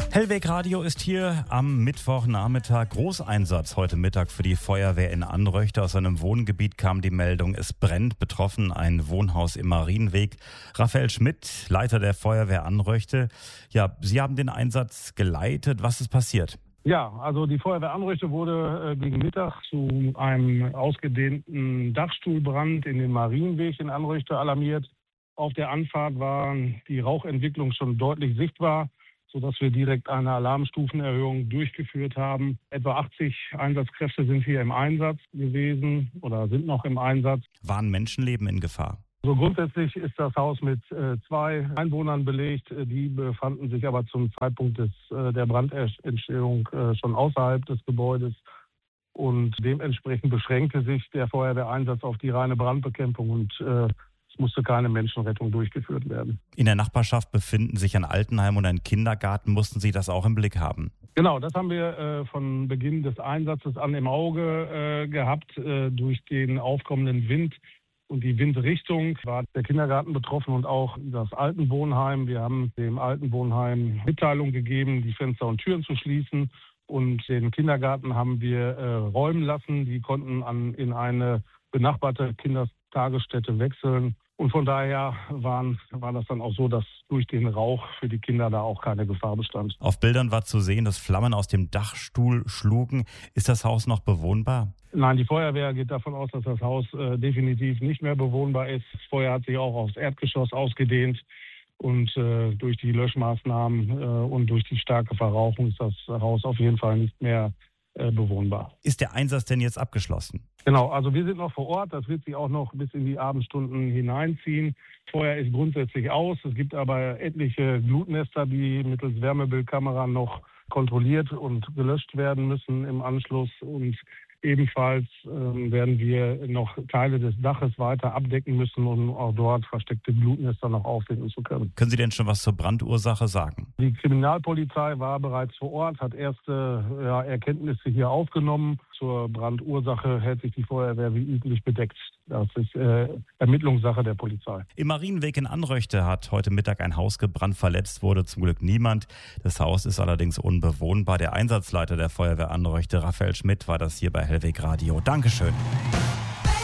Hellweg Radio ist hier am Mittwochnachmittag. Großeinsatz heute Mittag für die Feuerwehr in Anröchte. Aus einem Wohngebiet kam die Meldung, es brennt. Betroffen ein Wohnhaus im Marienweg. Raphael Schmidt, Leiter der Feuerwehr Anröchte. Ja, Sie haben den Einsatz geleitet. Was ist passiert? Ja, also die Feuerwehr Anröchte wurde gegen Mittag zu einem ausgedehnten Dachstuhlbrand in den Marienweg in Anröchte alarmiert. Auf der Anfahrt war die Rauchentwicklung schon deutlich sichtbar, sodass wir direkt eine Alarmstufenerhöhung durchgeführt haben. Etwa 80 Einsatzkräfte sind hier im Einsatz gewesen oder sind noch im Einsatz. Waren Menschenleben in Gefahr? So grundsätzlich ist das Haus mit 2 Einwohnern belegt. Die befanden sich aber zum Zeitpunkt der Brandentstehung schon außerhalb des Gebäudes. Und dementsprechend beschränkte sich der Feuerwehreinsatz auf die reine Brandbekämpfung und es musste keine Menschenrettung durchgeführt werden. In der Nachbarschaft befinden sich ein Altenheim und ein Kindergarten. Mussten Sie das auch im Blick haben? Genau, das haben wir von Beginn des Einsatzes an im Auge gehabt. Durch den aufkommenden Wind und die Windrichtung war der Kindergarten betroffen und auch das Altenwohnheim. Wir haben dem Altenwohnheim Mitteilung gegeben, die Fenster und Türen zu schließen. Und den Kindergarten haben wir räumen lassen. Die konnten in eine benachbarte Kindertagesstätte wechseln. Und von daher war das dann auch so, dass durch den Rauch für die Kinder da auch keine Gefahr bestand. Auf Bildern war zu sehen, dass Flammen aus dem Dachstuhl schlugen. Ist das Haus noch bewohnbar? Nein, die Feuerwehr geht davon aus, dass das Haus definitiv nicht mehr bewohnbar ist. Das Feuer hat sich auch aufs Erdgeschoss ausgedehnt. Und durch die Löschmaßnahmen und durch die starke Verrauchung ist das Haus auf jeden Fall nicht mehr bewohnbar. Ist der Einsatz denn jetzt abgeschlossen? Genau, also wir sind noch vor Ort. Das wird sich auch noch bis in die Abendstunden hineinziehen. Feuer ist grundsätzlich aus. Es gibt aber etliche Glutnester, die mittels Wärmebildkamera noch kontrolliert und gelöscht werden müssen im Anschluss. Und ebenfalls werden wir noch Teile des Daches weiter abdecken müssen, um auch dort versteckte Glutnester noch auffinden zu können. Können Sie denn schon was zur Brandursache sagen? Die Kriminalpolizei war bereits vor Ort, hat erste Erkenntnisse hier aufgenommen. Zur Brandursache hält sich die Feuerwehr wie üblich bedeckt. Das ist Ermittlungssache der Polizei. Im Marienweg in Anröchte hat heute Mittag ein Haus gebrannt. Verletzt wurde zum Glück niemand. Das Haus ist allerdings unbewohnbar. Der Einsatzleiter der Feuerwehr Anröchte, Raphael Schmidt, war das hier bei Hellweg Radio. Dankeschön.